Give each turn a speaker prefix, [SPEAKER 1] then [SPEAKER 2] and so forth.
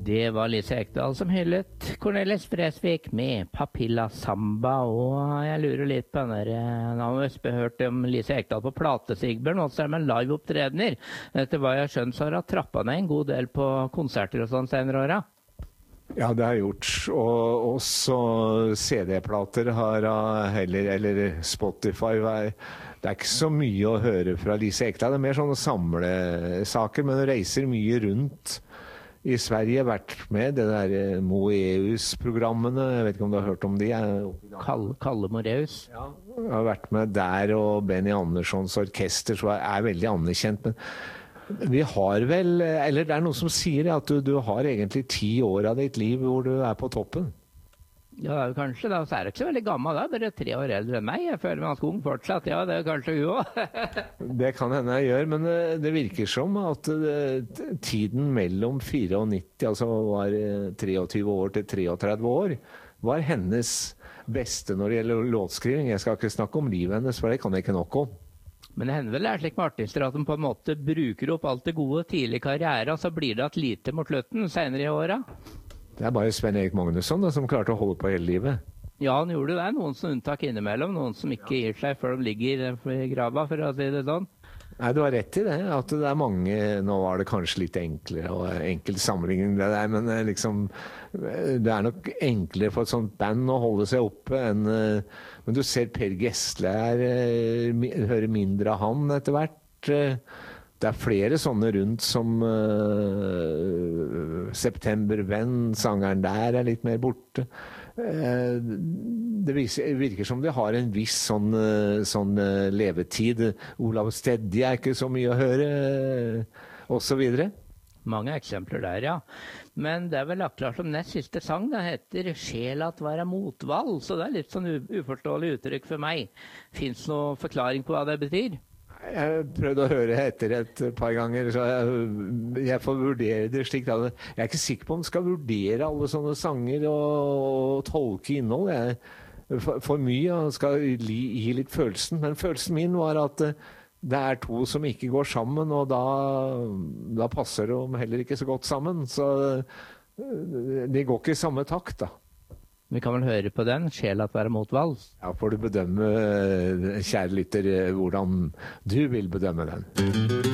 [SPEAKER 1] Det var Lise Ekdahl som hyllet Cornelis Vreeswijk med Papilla Samba, og jeg lurer litt på den der, nå har vi hørt om Lise Ekdahl på plate, Sigbjørn, og så er det med live-opptredener. Etter hva jeg har skjønt, så har hun trappet ned en god del på konserter og sånn senere åra.
[SPEAKER 2] Ja, det har jeg gjort, og også CD-plater har heller, eller Spotify. Det er ikke så mye å høre fra Lise Ekdahl, det er mer sånne samlesaker, men hun reiser mye rundt i Sverige, vært med det der Moeus-programmene, jeg vet ikke om du har hørt om de?
[SPEAKER 1] Kalle Moreus? Ja,
[SPEAKER 2] jeg har vært med der, og Benny Anderssons orkester, så er veldig anerkjent, men vi har vel, eller det er noe som sier at du har egentlig 10 år av ditt liv hvor du er på toppen.
[SPEAKER 1] Ja, kanskje da, så er det ikke så veldig gammel da, bare 3 år eldre enn meg. Jeg føler meg ganske ung fortsatt, ja, det er kanskje hun også.
[SPEAKER 2] Det kan hende jeg gjør, men det virker som at tiden mellom 94, altså var 23 år til 33 år, var hennes beste når det gjelder låtskriving. Jeg skal ikke snakke om livet hennes, for det kan jeg ikke nok om.
[SPEAKER 1] Men det hender vel er slik med artister at de på en måte bruker opp alt det gode tidlig i karriere, og så blir det at lite mot slutten senere i året.
[SPEAKER 2] Det er bare Sven Erik Magnusson da, som klarte å holde på hele livet.
[SPEAKER 1] Ja, han gjorde det. Noen som unntak innimellom, noen som ikke gir seg før de ligger i grava, for å si det sånn.
[SPEAKER 2] Nei, du har rett i det, at det er mange, nå var det kanskje litt enklere og enkel sammenligning det der, men liksom, det er nok enklere for et sånt band å holde seg oppe enn, men du ser Per Gessle hører mindre av han etter hvert. Det er flere sånne rundt som September Venn, sangeren der er litt mer borte. Det virker som de har en viss sånn levetid. Olav Stedje er ikke så mye å høre, og så videre.
[SPEAKER 1] Mange eksempler der, ja. Men det er vel akkurat som nest siste sang, det heter «Sjela at være motvalg», så det er litt sånn uforståelig uttrykk for meg. Finnes det noen forklaring på hva det betyr?
[SPEAKER 2] Jeg prøvde å høre etter et par ganger, så jeg får vurdere det slik. Jeg er ikke sikker på om jeg skal vurdere alle sånne sanger og tolke innhold. For mye skal gi litt følelsen, men følelsen min var at det er to som ikke går sammen, og da passer de heller ikke så godt sammen. Så de går ikke i samme takt da.
[SPEAKER 1] Vi kan vel høre på den, «Sjela at være motvalg».
[SPEAKER 2] Ja, får du bedømme, kjære lytter, hvordan du vil bedømme den.